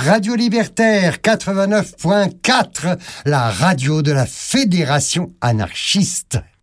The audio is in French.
Radio Libertaire 89.4, la radio de la Fédération anarchiste.